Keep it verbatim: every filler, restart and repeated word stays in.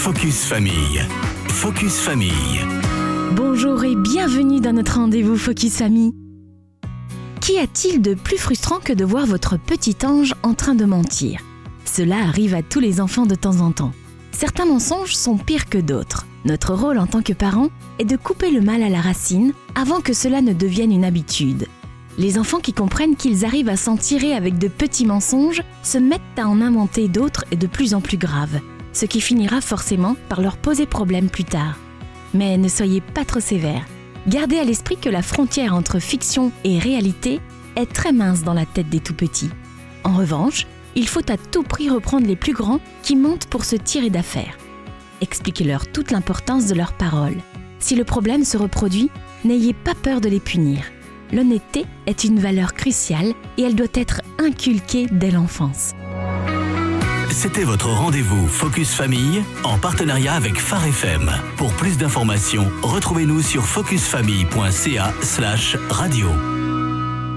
Focus Famille. Focus Famille. Bonjour et bienvenue dans notre rendez-vous Focus Famille. Qu'y a-t-il de plus frustrant que de voir votre petit ange en train de mentir ? Cela arrive à tous les enfants de temps en temps. Certains mensonges sont pires que d'autres. Notre rôle en tant que parents est de couper le mal à la racine avant que cela ne devienne une habitude. Les enfants qui comprennent qu'ils arrivent à s'en tirer avec de petits mensonges se mettent à en inventer d'autres et de plus en plus graves, ce qui finira forcément par leur poser problème plus tard. Mais ne soyez pas trop sévères. Gardez à l'esprit que la frontière entre fiction et réalité est très mince dans la tête des tout-petits. En revanche, il faut à tout prix reprendre les plus grands qui mentent pour se tirer d'affaire. Expliquez-leur toute l'importance de leurs paroles. Si le problème se reproduit, n'ayez pas peur de les punir. L'honnêteté est une valeur cruciale et elle doit être inculquée dès l'enfance. C'était votre rendez-vous Focus Famille en partenariat avec Phare F M. Pour plus d'informations, retrouvez-nous sur focusfamille point c a slash radio.